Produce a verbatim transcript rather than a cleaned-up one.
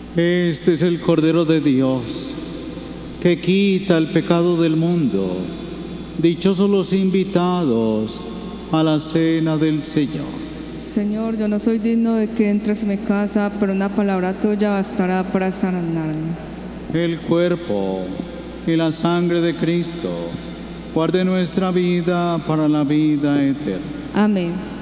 Este es el Cordero de Dios, que quita el pecado del mundo. Dichosos los invitados a la cena del Señor. Señor, yo no soy digno de que entres en mi casa, pero una palabra tuya bastará para sanarme. El cuerpo y la sangre de Cristo guarde nuestra vida para la vida eterna. Amén.